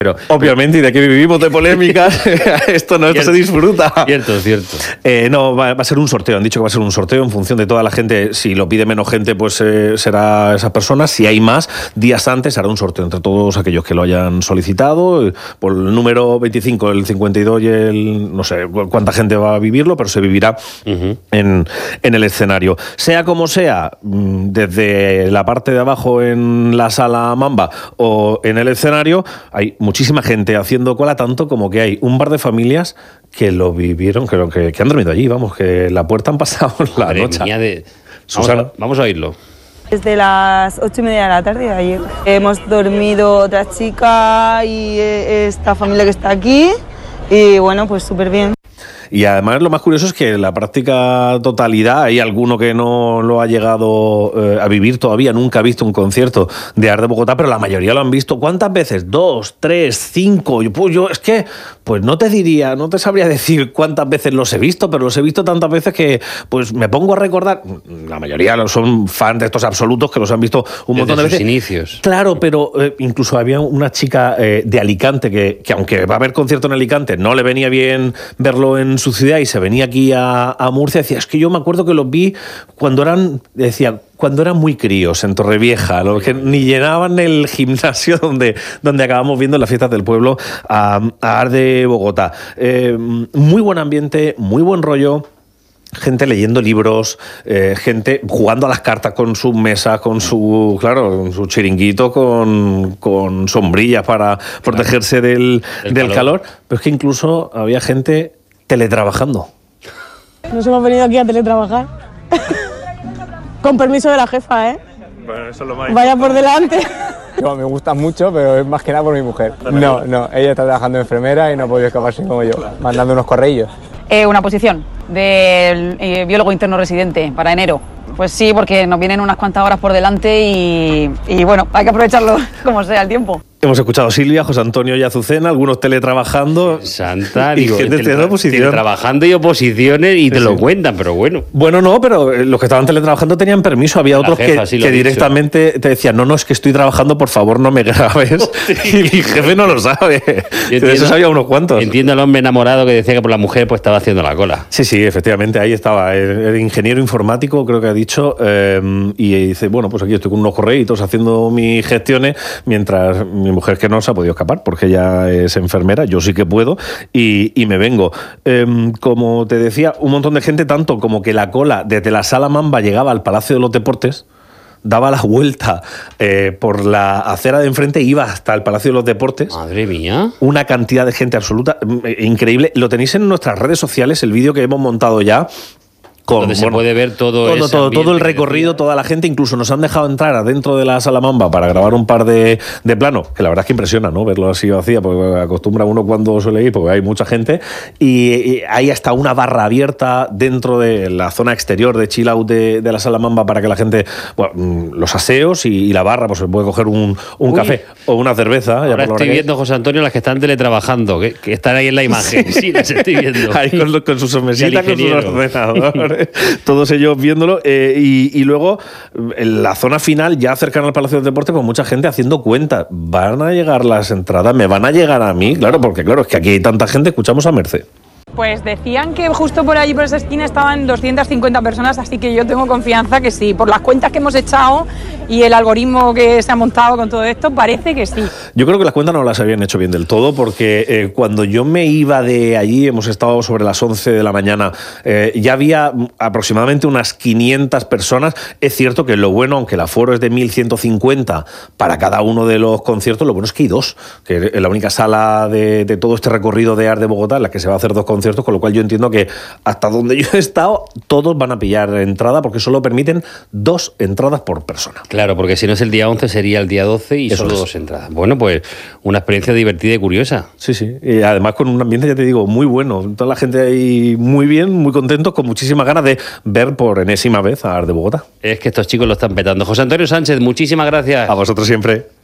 Pero obviamente, y de aquí vivimos de polémicas, esto se disfruta. Cierto. No, va a ser un sorteo. Han dicho que va a ser un sorteo en función de toda la gente. Si lo pide menos gente, pues será esas personas. Si hay más, días antes hará un sorteo entre todos aquellos que lo hayan solicitado. Por el número 25, el 52 y el... No sé cuánta gente va a vivirlo, pero se vivirá en el escenario. Sea como sea, desde la parte de abajo en la sala Mamba o en el escenario, hay muchísima gente haciendo cola, tanto como que hay un par de familias que lo vivieron, que han dormido allí, vamos, que la puerta han pasado la noche. Susana, vamos a oírlo. Desde las 8:30 de la tarde de ayer. Hemos dormido otra chica y esta familia que está aquí y bueno, pues súper bien. Y además lo más curioso es que la práctica totalidad, hay alguno que no lo ha llegado a vivir todavía, nunca ha visto un concierto de Art de Bogotá, pero la mayoría lo han visto. ¿Cuántas veces? 2, 3, 5. Pues yo es que, pues no te sabría decir cuántas veces los he visto, pero los he visto tantas veces que pues me pongo a recordar. La mayoría son fans de estos absolutos que los han visto un montón de veces. Desde sus inicios. Claro, pero incluso había una chica de Alicante que aunque va a haber concierto en Alicante, no le venía bien verlo en su ciudad y se venía aquí a Murcia. Decía, es que yo me acuerdo que los vi cuando eran muy críos en Torrevieja, los que ni llenaban el gimnasio donde acabamos viendo en las fiestas del pueblo a Art de Bogotá. Muy buen ambiente, muy buen rollo. Gente leyendo libros, gente jugando a las cartas con sus mesas, con su chiringuito, con sombrillas para protegerse del calor. Pero es que incluso había gente teletrabajando. Nos hemos venido aquí a teletrabajar. Con permiso de la jefa, ¿eh? Bueno, eso es lo más Vaya por delante. No, me gusta mucho, pero es más que nada por mi mujer. No, ella está trabajando de enfermera y no ha podido escaparse como yo, mandando unos correillos. Una posición de biólogo interno residente para enero. Pues sí, porque nos vienen unas cuantas horas por delante y bueno, hay que aprovecharlo como sea el tiempo. Hemos escuchado a Silvia, José Antonio y Azucena, algunos teletrabajando. Santa, y gente de oposición. Teletrabajando y oposiciones y te lo cuentan, pero bueno. Bueno, no, pero los que estaban teletrabajando tenían permiso. Había otros que directamente te decían, no, es que estoy trabajando, por favor no me grabes. Y mi jefe no lo sabe. De eso sabía unos cuantos. Entiendo al hombre enamorado que decía que por la mujer pues estaba haciendo la cola. Sí, efectivamente, ahí estaba. El ingeniero informático, creo que ha dicho, y dice, bueno, pues aquí estoy con unos correitos haciendo mis gestiones, mientras mi mujer que no se ha podido escapar porque ella es enfermera, yo sí que puedo y me vengo. Como te decía, un montón de gente, tanto como que la cola desde la Sala Mamba llegaba al Palacio de los Deportes, daba la vuelta por la acera de enfrente e iba hasta el Palacio de los Deportes. Madre mía. Una cantidad de gente absoluta, increíble. Lo tenéis en nuestras redes sociales, el vídeo que hemos montado ya. Donde se puede ver todo el recorrido, toda la gente. Incluso nos han dejado entrar adentro de la Sala Mamba para grabar un par de planos, que la verdad es que impresiona, ¿no? Verlo así vacía, porque acostumbra uno cuando suele ir, porque hay mucha gente. Y hay hasta una barra abierta dentro de la zona exterior de chill out de la Sala Mamba para que la gente, bueno, los aseos y la barra, pues se puede coger un café o una cerveza. Ahora estoy viendo, José Antonio, las que están teletrabajando, que están ahí en la imagen. Sí, las estoy viendo. Ahí con sus mesitas, con sus ordenadores. Todos ellos viéndolo, y luego en la zona final, ya cercana al Palacio del Deporte, pues mucha gente haciendo cuentas. ¿Van a llegar las entradas? ¿Me van a llegar a mí? Claro, porque claro, es que aquí hay tanta gente. Escuchamos a Merced. Pues decían que justo por allí, por esa esquina, estaban 250 personas, así que yo tengo confianza que sí. Por las cuentas que hemos echado y el algoritmo que se ha montado con todo esto, parece que sí. Yo creo que las cuentas no las habían hecho bien del todo, porque cuando yo me iba de allí, hemos estado sobre las 11 de la mañana, ya había aproximadamente unas 500 personas. Es cierto que lo bueno, aunque el aforo es de 1.150 para cada uno de los conciertos, lo bueno es que hay dos, que es la única sala de todo este recorrido de Art de Bogotá en la que se va a hacer dos conciertos, con lo cual yo entiendo que hasta donde yo he estado todos van a pillar entrada, porque solo permiten 2 entradas por persona. Claro, porque si no es el día 11 sería el día 12 y solo 2 entradas. Bueno, pues una experiencia divertida y curiosa. Sí, y además con un ambiente, ya te digo, muy bueno. Toda la gente ahí muy bien, muy contentos, con muchísimas ganas de ver por enésima vez a Art de Bogotá. Es que estos chicos lo están petando. José Antonio Sánchez, muchísimas gracias. A vosotros siempre.